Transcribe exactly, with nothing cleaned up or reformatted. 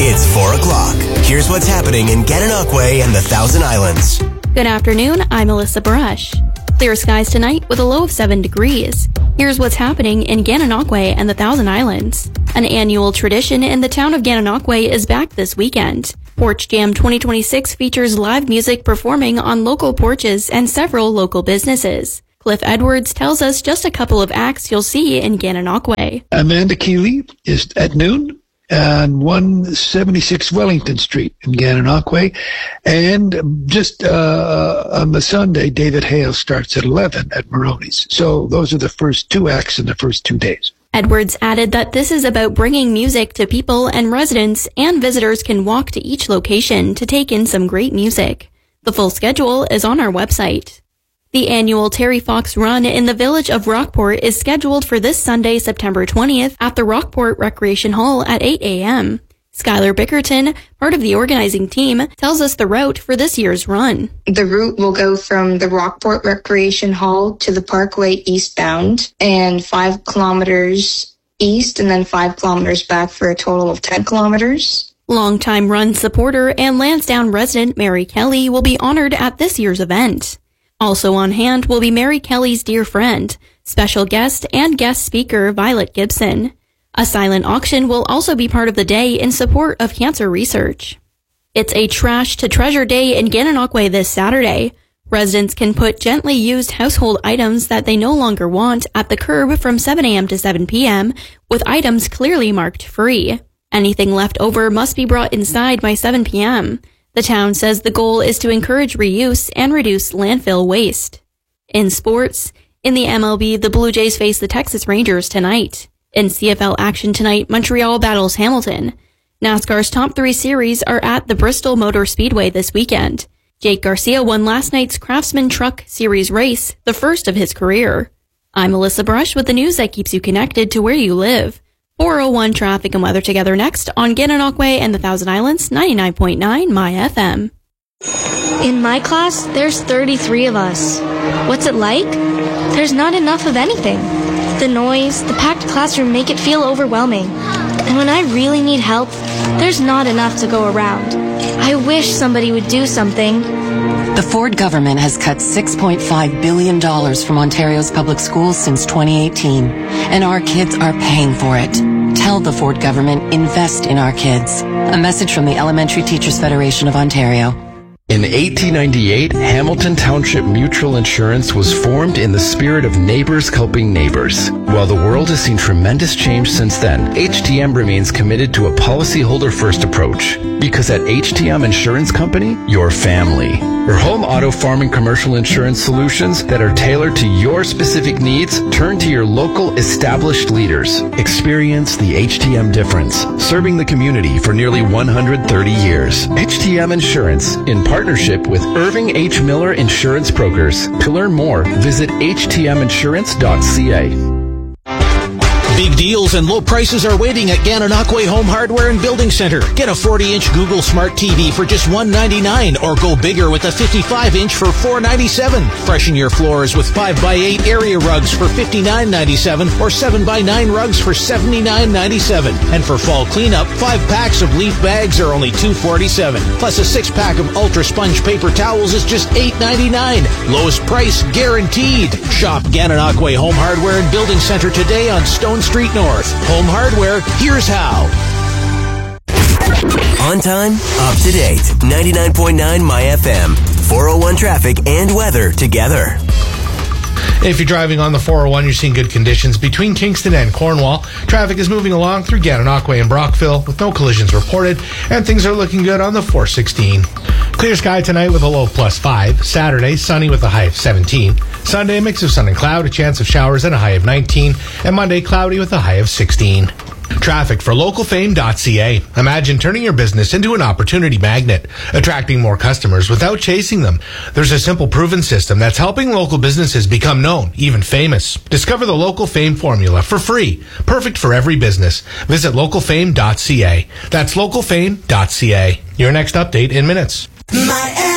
It's four o'clock. Here's what's happening in Gananoque and the Thousand Islands. Good afternoon, I'm Melissa Brush. Clear skies tonight with a low of seven degrees. Here's what's happening in Gananoque and the Thousand Islands. An annual tradition in the town of Gananoque is back this weekend. Porch Jam twenty twenty-six features live music performing on local porches and several local businesses. Cliff Edwards tells us just a couple of acts you'll see in Gananoque. Amanda Keeley is at noon on one seventy-six Wellington Street in Gananoque. And just uh, on the Sunday, David Hale starts at eleven at Maroney's. So those are the first two acts in the first two days. Edwards added that this is about bringing music to people and residents, and visitors can walk to each location to take in some great music. The full schedule is on our website. The annual Terry Fox Run in the village of Rockport is scheduled for this Sunday, September twentieth at the Rockport Recreation Hall at eight a.m. Skylar Bickerton, part of the organizing team, tells us the route for this year's run. The route will go from the Rockport Recreation Hall to the Parkway eastbound and five kilometers east and then five kilometers back for a total of ten kilometers. Longtime run supporter and Lansdowne resident Mary Kelly will be honored at this year's event. Also on hand will be Mary Kelly's dear friend, special guest and guest speaker Violet Gibson. A silent auction will also be part of the day in support of cancer research. It's a Trash to Treasure Day in Gananoque this Saturday. Residents can put gently used household items that they no longer want at the curb from seven a.m. to seven p.m. with items clearly marked free. Anything left over must be brought inside by seven p.m. The town says the goal is to encourage reuse and reduce landfill waste. In sports, in the M L B, the Blue Jays face the Texas Rangers tonight. In C F L action tonight, Montreal battles Hamilton. NASCAR's top three series are at the Bristol Motor Speedway this weekend. Jake Garcia won last night's Craftsman Truck Series race, the first of his career. I'm Melissa Brush with the news that keeps you connected to where you live. four oh one traffic and weather together next on Gananoque and the Thousand Islands, ninety-nine point nine My F M. In my class, there's thirty-three of us. What's it like? There's not enough of anything. The noise, the packed classroom make it feel overwhelming. And when I really need help, there's not enough to go around. I wish somebody would do something. The Ford government has cut six point five billion dollars from Ontario's public schools since twenty eighteen, and our kids are paying for it. Tell the Ford government, invest in our kids. A message from the Elementary Teachers Federation of Ontario. In eighteen ninety-eight, Hamilton Township Mutual Insurance was formed in the spirit of neighbors helping neighbors. While the world has seen tremendous change since then, H T M remains committed to a policyholder-first approach. Because at H T M Insurance Company, your family. For home, auto, farm, and commercial insurance solutions that are tailored to your specific needs, turn to your local established leaders. Experience the H T M difference, serving the community for nearly one hundred thirty years. H T M Insurance, in partnership with Irving H. Miller Insurance Brokers. To learn more, visit h t m insurance dot c a. Big deals and low prices are waiting at Gananoque Home Hardware and Building Center. Get a forty inch Google Smart T V for just one hundred ninety-nine dollars or go bigger with a fifty-five inch for four hundred ninety-seven dollars. Freshen your floors with five by eight area rugs for fifty-nine ninety-seven or seven by nine rugs for seventy-nine ninety-seven. And for fall cleanup, five packs of leaf bags are only two forty-seven. Plus a six pack of Ultra Sponge paper towels is just eight ninety-nine. Lowest price guaranteed. Shop Gananoque Home Hardware and Building Center today on Stone Street North. Home Hardware, here's how. On time, up to date. ninety-nine point nine My F M. four oh one traffic and weather together. If you're driving on the four oh one, you're seeing good conditions between Kingston and Cornwall. Traffic is moving along through Gananoque and Brockville with no collisions reported, and things are looking good on the four sixteen. Clear sky tonight with a low of plus five. Saturday, sunny with a high of seventeen. Sunday, a mix of sun and cloud, a chance of showers and a high of nineteen. And Monday, cloudy with a high of sixteen. Traffic for local fame dot c a. Imagine turning your business into an opportunity magnet, attracting more customers without chasing them. There's a simple proven system that's helping local businesses become known, even famous. Discover the Local Fame formula for free, perfect for every business. Visit local fame dot c a. That's local fame dot c a. Your next update in minutes. My